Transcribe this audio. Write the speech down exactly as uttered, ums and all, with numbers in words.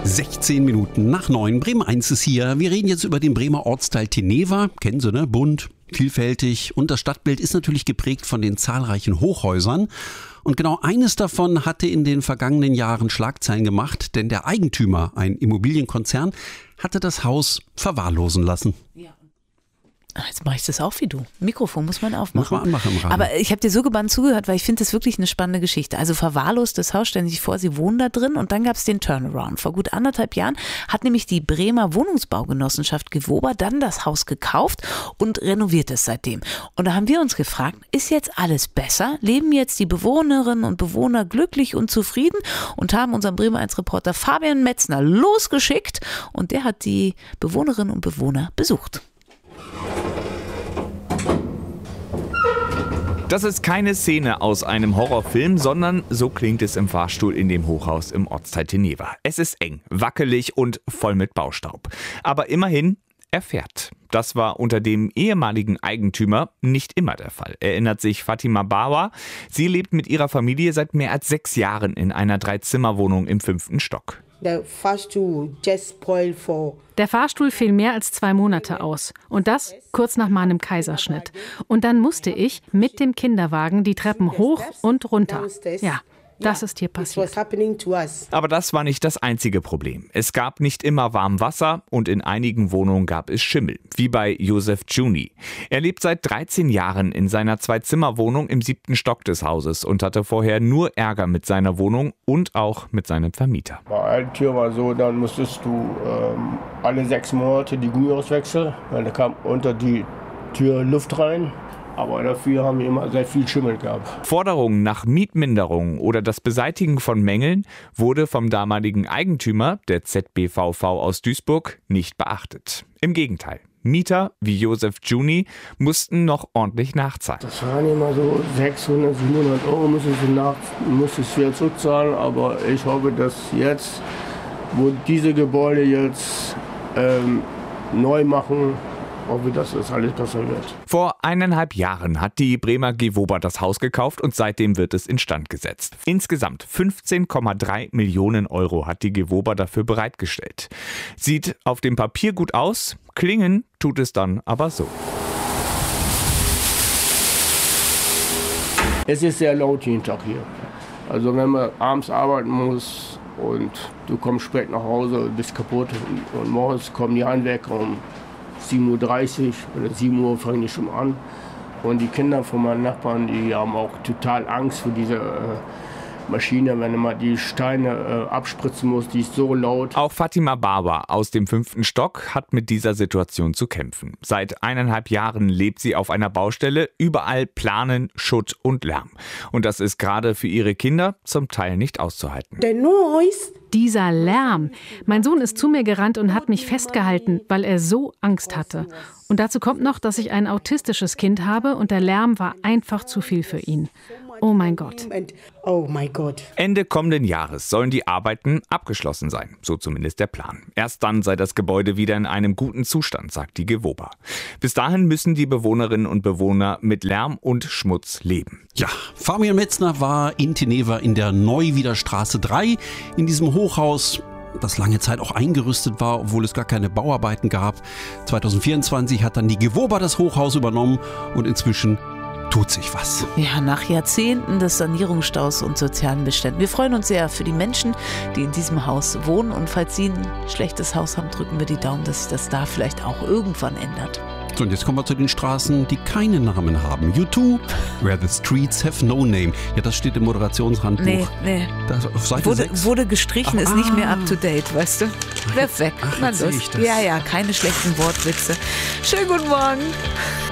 sechzehn Minuten nach neun. Bremen eins ist hier. Wir reden jetzt über den Bremer Ortsteil Teneva. Kennen Sie, ne? Bunt, vielfältig. Und das Stadtbild ist natürlich geprägt von den zahlreichen Hochhäusern. Und genau eines davon hatte in den vergangenen Jahren Schlagzeilen gemacht, denn der Eigentümer, ein Immobilienkonzern, hatte das Haus verwahrlosen lassen. Ja. Jetzt mache ich das auch wie du. Mikrofon muss man aufmachen. Muss man anmachen im Radio. Aber ich habe dir so gebannt zugehört, weil ich finde das wirklich eine spannende Geschichte. Also verwahrlost das Haus, stellen Sie sich vor, Sie wohnen da drin und dann gab es den Turnaround. Vor gut anderthalb Jahren hat nämlich die Bremer Wohnungsbaugenossenschaft Gewober dann das Haus gekauft und renoviert es seitdem. Und da haben wir uns gefragt, ist jetzt alles besser? Leben jetzt die Bewohnerinnen und Bewohner glücklich und zufrieden? Und haben unseren Bremer eins Reporter Fabian Metzner losgeschickt und der hat die Bewohnerinnen und Bewohner besucht. Das ist keine Szene aus einem Horrorfilm, sondern so klingt es im Fahrstuhl in dem Hochhaus im Ortsteil Teneva. Es ist eng, wackelig und voll mit Baustaub. Aber immerhin, er fährt. Das war unter dem ehemaligen Eigentümer nicht immer der Fall, erinnert sich Fatima Bawa. Sie lebt mit ihrer Familie seit mehr als sechs Jahren in einer Dreizimmerwohnung im fünften Stock. Der Fahrstuhl fiel mehr als zwei Monate aus. Und das kurz nach meinem Kaiserschnitt. Und dann musste ich mit dem Kinderwagen die Treppen hoch und runter. Ja, das ist hier passiert. Aber das war nicht das einzige Problem. Es gab nicht immer warm Wasser und in einigen Wohnungen gab es Schimmel, wie bei Josef Juni. Er lebt seit dreizehn Jahren in seiner Zwei-Zimmer-Wohnung im siebten Stock des Hauses und hatte vorher nur Ärger mit seiner Wohnung und auch mit seinem Vermieter. Bei einer Tür war so, dann musstest du ähm, alle sechs Monate die Gummi auswechseln, weil da kam unter die Tür Luft rein. Aber dafür haben wir immer sehr viel Schimmel gehabt. Forderungen nach Mietminderung oder das Beseitigen von Mängeln wurde vom damaligen Eigentümer, der Z B V V aus Duisburg, nicht beachtet. Im Gegenteil. Mieter wie Josef Juni mussten noch ordentlich nachzahlen. Das waren immer so sechshundert, siebenhundert Euro müssen sie nach, musstest du zurückzahlen. Aber ich hoffe, dass jetzt, wo diese Gebäude jetzt ähm, neu machen, hoffe, dass das alles besser wird. Vor eineinhalb Jahren hat die Bremer Gewober das Haus gekauft und seitdem wird es instand gesetzt. Insgesamt fünfzehn Komma drei Millionen Euro hat die Gewober dafür bereitgestellt. Sieht auf dem Papier gut aus, klingen tut es dann aber so. Es ist sehr laut jeden Tag hier. Also wenn man abends arbeiten muss und du kommst spät nach Hause, bist kaputt und, und morgens kommen die Handwerker um sieben Uhr dreißig oder sieben Uhr fangen die schon an. Und die Kinder von meinen Nachbarn, die haben auch total Angst vor dieser äh, Maschine, wenn man die Steine äh, abspritzen muss, die ist so laut. Auch Fatima Bawa aus dem fünften Stock hat mit dieser Situation zu kämpfen. Seit eineinhalb Jahren lebt sie auf einer Baustelle, überall Planen, Schutt und Lärm. Und das ist gerade für ihre Kinder zum Teil nicht auszuhalten. The noise. Dieser Lärm. Mein Sohn ist zu mir gerannt und hat mich festgehalten, weil er so Angst hatte. Und dazu kommt noch, dass ich ein autistisches Kind habe und der Lärm war einfach zu viel für ihn. Oh mein Gott. Oh mein Gott. Ende kommenden Jahres sollen die Arbeiten abgeschlossen sein, so zumindest der Plan. Erst dann sei das Gebäude wieder in einem guten Zustand, sagt die Gewober. Bis dahin müssen die Bewohnerinnen und Bewohner mit Lärm und Schmutz leben. Ja, Fabian Metzner war in Teneva in der Neuwiederstraße drei, in diesem Hochhaus, das lange Zeit auch eingerüstet war, obwohl es gar keine Bauarbeiten gab. zwanzig vierundzwanzig hat dann die Gewober das Hochhaus übernommen und inzwischen tut sich was. Ja, nach Jahrzehnten des Sanierungsstaus und sozialen Beständen. Wir freuen uns sehr für die Menschen, die in diesem Haus wohnen. Und falls Sie ein schlechtes Haus haben, drücken wir die Daumen, dass sich das da vielleicht auch irgendwann ändert. So, und jetzt kommen wir zu den Straßen, die keinen Namen haben. U zwei, Where the Streets Have No Name. Ja, das steht im Moderationshandbuch. Nee, nee. Das auf Seite wurde, sechs. wurde gestrichen, Ach, ist nicht mehr ah. up to date, weißt du? Wer weg. Ach, Na jetzt sehe los. ich das. Ja, ja, keine schlechten Wortwitze. Schönen guten Morgen.